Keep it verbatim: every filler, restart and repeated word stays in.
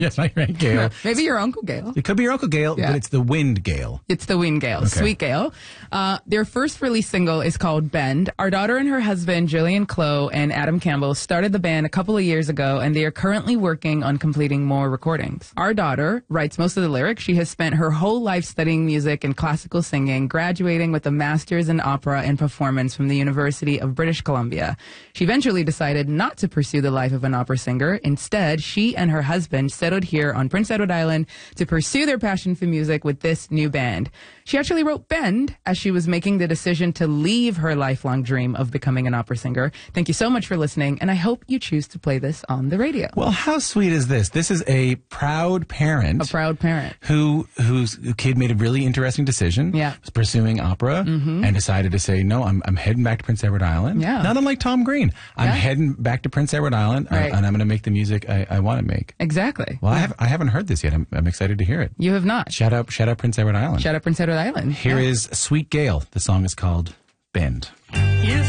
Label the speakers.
Speaker 1: Yes, my friend Gail.
Speaker 2: Maybe your Uncle Gail.
Speaker 1: It could be your Uncle Gail,
Speaker 2: Yeah.
Speaker 1: but it's the wind Gail.
Speaker 2: It's the Wind Gale,
Speaker 1: Okay.
Speaker 2: Sweet Gale. Uh, their first release single is called Bend. Our daughter and her husband, Jillian Clow and Adam Campbell, started the band a couple of years ago, and they are currently working on completing more recordings. Our daughter writes most of the lyrics. She has spent her whole life studying music and classical singing, graduating with a master's in opera and performance from the University of British Columbia. She eventually decided not to pursue the life of an opera singer. Instead, she and her husband settled here on Prince Edward Island to pursue their passion for music with this new band. She actually wrote Bend as she was making the decision to leave her lifelong dream of becoming an opera singer. Thank you so much for listening, and I hope you choose to play this on the radio.
Speaker 1: Well, how sweet is this? This is a proud parent.
Speaker 2: A proud parent.
Speaker 1: Who, whose kid made a really interesting decision.
Speaker 2: Yeah.
Speaker 1: Was pursuing opera
Speaker 2: Mm-hmm.
Speaker 1: and decided to say, no, I'm, I'm heading back to Prince Edward Island.
Speaker 2: Yeah.
Speaker 1: Not unlike Tom Green. I'm
Speaker 2: Yeah.
Speaker 1: heading back to Prince Edward Island uh,
Speaker 2: Right.
Speaker 1: and I'm going to make the music I, I want to make.
Speaker 2: Exactly.
Speaker 1: Well, I, have, I haven't heard this yet. I'm, I'm excited to hear it.
Speaker 2: You have not.
Speaker 1: Shout out, shout out Prince Edward Island.
Speaker 2: Shout out Prince Edward Island.
Speaker 1: Here
Speaker 2: Yeah.
Speaker 1: is Sweet Gale. The song is called Bend.
Speaker 3: You